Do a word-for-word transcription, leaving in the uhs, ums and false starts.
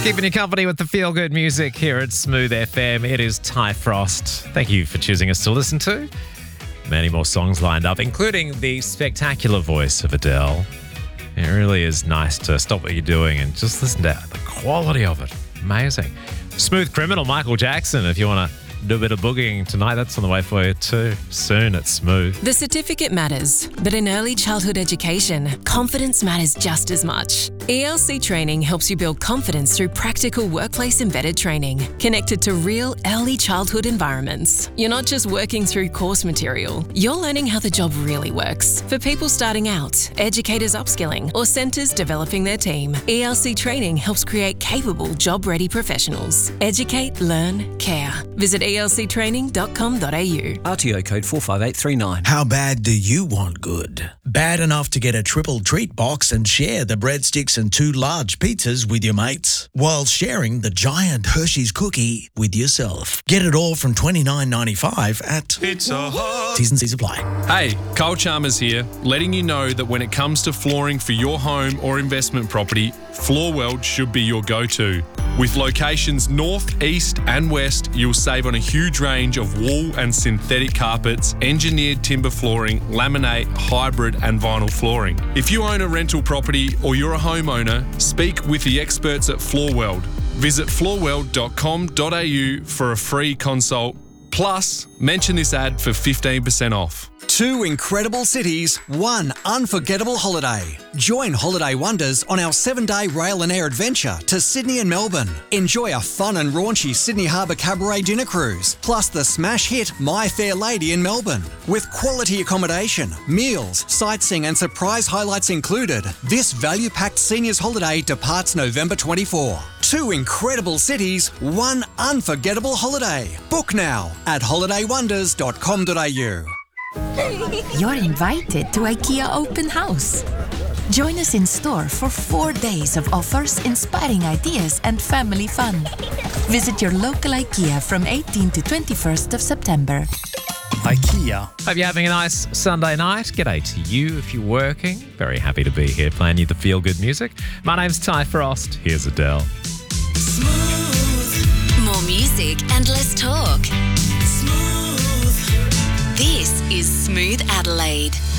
Keeping you company with the feel-good music here at Smooth F M. It is Ty Frost. Thank you for choosing us to listen to. Many more songs lined up, including the spectacular voice of Adele. It really is nice to stop what you're doing and just listen to the quality of it. Amazing. Smooth Criminal, Michael Jackson, if you want to do a bit of boogieing tonight, that's on the way for you too. Soon at Smooth. The certificate matters, but in early childhood education, confidence matters just as much. E L C Training helps you build confidence through practical workplace-embedded training, connected to real early childhood environments. You're not just working through course material, you're learning how the job really works. For people starting out, educators upskilling, or centres developing their team, E L C Training helps create capable, job-ready professionals. Educate, learn, care. Visit e l c training dot com dot a u. R T O code four five eight three nine. How bad do you want good? Bad enough to get a triple treat box and share the breadsticks and two large pizzas with your mates, while sharing the giant Hershey's cookie with yourself. Get it all from twenty-nine ninety-five at Pizza Hut. T's and C's apply. Hey, Kyle Chalmers here, letting you know that when it comes to flooring for your home or investment property, Floorweld should be your go-to. With locations north, east and west, you'll save on a huge range of wool and synthetic carpets, engineered timber flooring, laminate, hybrid and vinyl flooring. If you own a rental property or you're a homeowner, speak with the experts at Floorweld. Visit floorweld dot com dot a u for a free consult. Plus, mention this ad for fifteen percent off. Two incredible cities, one unforgettable holiday. Join Holiday Wonders on our seven-day rail and air adventure to Sydney and Melbourne. Enjoy a fun and raunchy Sydney Harbour Cabaret dinner cruise, plus the smash hit My Fair Lady in Melbourne. With quality accommodation, meals, sightseeing and surprise highlights included, this value-packed seniors holiday departs November twenty-fourth. Two incredible cities, one unforgettable holiday. Book now at holiday wonders dot com dot a u. You're invited to IKEA Open House. Join us in store for four days of offers, inspiring ideas and family fun. Visit your local IKEA from eighteenth to twenty-first of September. IKEA. Hope you're having a nice Sunday night. G'day to you if you're working. Very happy to be here playing you the feel-good music. My name's Ty Frost. Here's Adele. Smooth. More music and less talk. Smooth. This is Smooth Adelaide.